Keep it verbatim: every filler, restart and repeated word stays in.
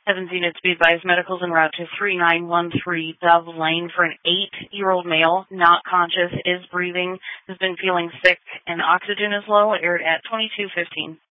Evans units be advised medicals en route to three nine one three Dove Lane for an eight-year-old male, not conscious, is breathing, has been feeling sick, and oxygen is low, aired at twenty-two fifteen.